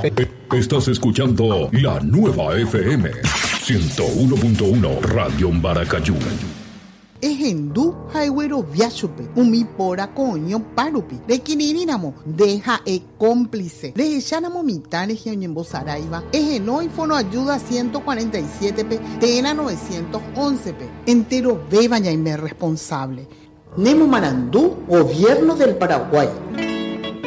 Estás escuchando la nueva FM 101.1 Radio Maracayú. Ejendu haigüero viachupe, umipora coño parupi, de quinirinamo, deja cómplice, de echanamo mitad en Saraiva, ejeno y fono ayuda 147 p, tena 911 p, entero bebaña y me responsable. Nemo Marandú, Gobierno del Paraguay.